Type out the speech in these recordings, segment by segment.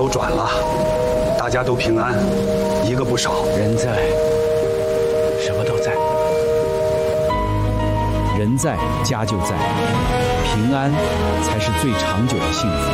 都转了，大家都平安，一个不少。 人在，什么都在。 人在，家就在，平安才是最长久的幸福。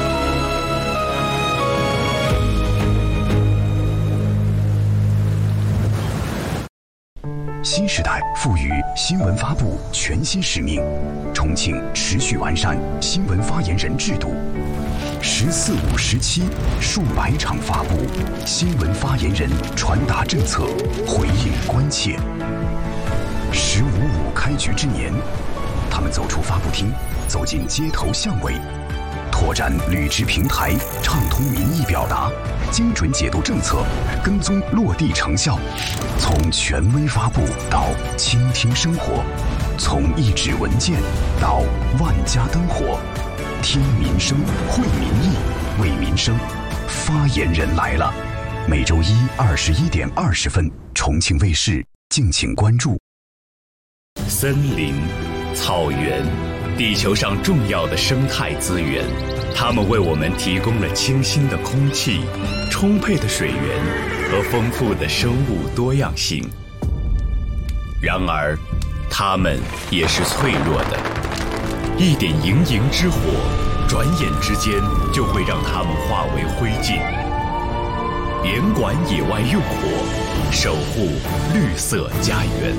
新时代赋予新闻发布全新使命，重庆持续完善新闻发言人制度。“14·5·17”数百场发布，新闻发言人传达政策，回应关切。“15·5”开局之年，他们走出发布厅，走进街头巷尾，拓展履职平台，畅通民意表达，精准解读政策，跟踪落地成效。从权威发布到倾听生活，从一纸文件到万家灯火，听民生，会民意，为民生。发言人来了，每周一21点20分，重庆卫视，敬请关注。 森林、草原，地球上重要的生态资源，它们为我们提供了清新的空气、充沛的水源和丰富的生物多样性。然而，它们也是脆弱的，一点营营之火，转眼之间就会让它们化为灰烬。严管野外用火，守护绿色家园。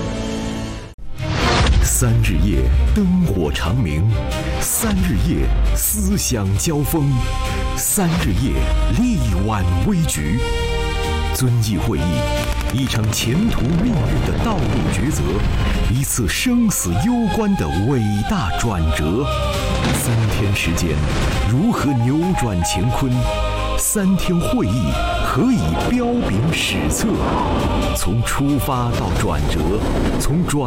3日夜灯火长明，3日夜思想交锋，3日夜力挽危局。遵义会议，一场前途命运的道路抉择，一次生死攸关的伟大转折。3天时间，如何扭转乾坤？3天会议，何以彪炳史册？从出发到转折，从转